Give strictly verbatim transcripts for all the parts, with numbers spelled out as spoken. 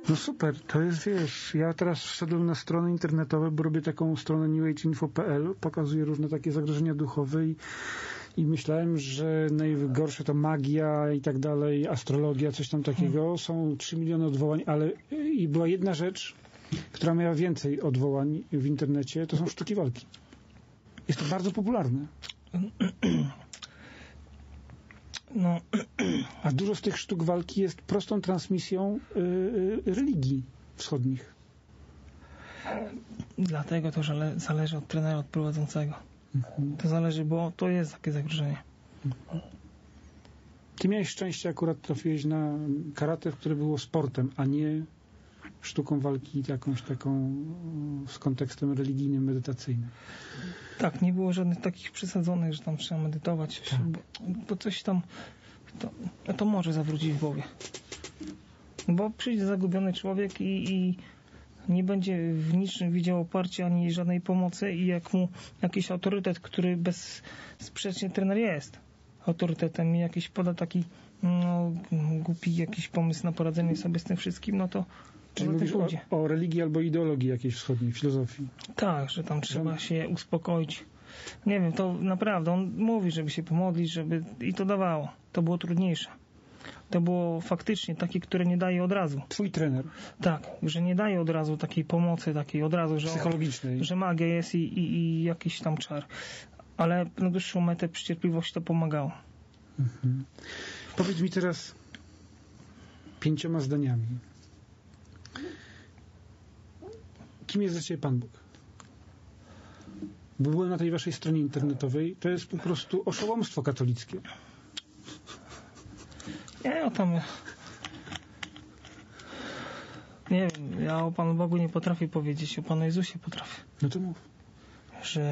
No super, to jest, wiesz, ja teraz wszedłem na strony internetowe, bo robię taką stronę new age info kropka p l, pokazuję różne takie zagrożenia duchowe i, i myślałem, że najgorsze to magia i tak dalej, astrologia, coś tam takiego. Hmm. Są trzy miliony odwołań, ale i była jedna rzecz, która miała więcej odwołań w internecie, to są sztuki walki. Jest to bardzo popularne. No. A dużo z tych sztuk walki jest prostą transmisją y, y, religii wschodnich. Dlatego to że zależy od trenera, od prowadzącego. Mhm. To zależy, bo to jest takie zagrożenie. Mhm. Ty miałeś szczęście, akurat trafiłeś na karate, które było sportem, a nie sztuką walki jakąś taką z kontekstem religijnym, medytacyjnym. Tak, nie było żadnych takich przesadzonych, że tam trzeba medytować, tak. bo, bo coś tam to, to może zawrócić w głowie. Bo przyjdzie zagubiony człowiek i, i nie będzie w niczym widział oparcia ani żadnej pomocy i jak mu jakiś autorytet, który bezsprzecznie trener jest autorytetem i jakiś poda taki no, głupi jakiś pomysł na poradzenie sobie z tym wszystkim, no to czyli mówisz o, o religii albo ideologii jakiejś wschodniej, filozofii. Tak, że tam trzeba że... się uspokoić. Nie wiem, to naprawdę, on mówi, żeby się pomodlić, żeby i to dawało. To było trudniejsze. To było faktycznie takie, które nie daje od razu. Twój trener. Tak, że nie daje od razu takiej pomocy, takiej od razu, że, psychologicznej. Że magia jest i, i, i jakiś tam czar. Ale na dłuższą metę przy cierpliwości to pomagało. Mhm. Powiedz mi teraz pięcioma zdaniami. Kim jest dla ciebie Pan Bóg? Bo byłem na tej waszej stronie internetowej. To jest po prostu oszołomstwo katolickie. Nie, o tam... Nie wiem, ja o Panu Bogu nie potrafię powiedzieć, o Panu Jezusie potrafię. No to mów. Że...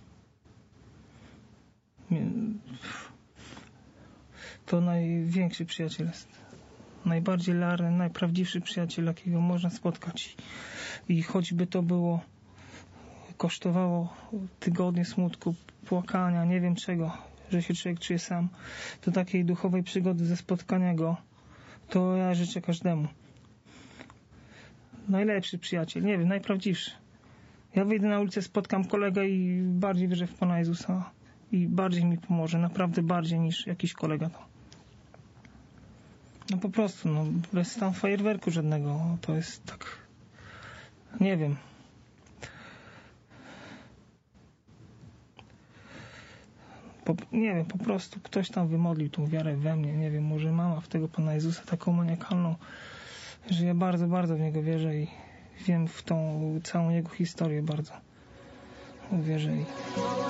To największy przyjaciel jest. Najbardziej larny, najprawdziwszy przyjaciel, jakiego można spotkać. I choćby to było, kosztowało tygodnie smutku, płakania, nie wiem czego, że się człowiek czuje sam, do takiej duchowej przygody ze spotkania go, to ja życzę każdemu. Najlepszy przyjaciel, nie wiem, najprawdziwszy. Ja wyjdę na ulicę, spotkam kolegę i bardziej wierzę w Pana Jezusa i bardziej mi pomoże, naprawdę bardziej niż jakiś kolega to. No po prostu, no bez tam fajerwerku żadnego, to jest tak, nie wiem. Po, nie wiem, po prostu ktoś tam wymodlił tą wiarę we mnie, nie wiem, może mama w tego Pana Jezusa taką maniakalną, że ja bardzo, bardzo w Niego wierzę i wiem w tą całą Jego historię bardzo wierzę i